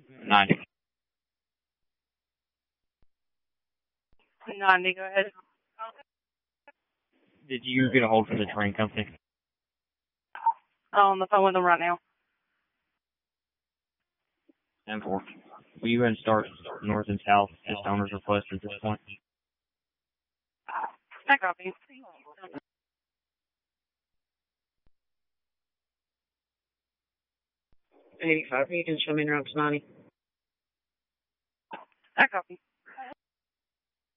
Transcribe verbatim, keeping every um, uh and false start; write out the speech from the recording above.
ninety. ninety, go ahead. Did you get a hold of the train company? I'm on the phone with them right now. ten four. Will you go and start north and south, just owner's request at this point? I copy. eighty-five, you can show me around to ninety. I copy.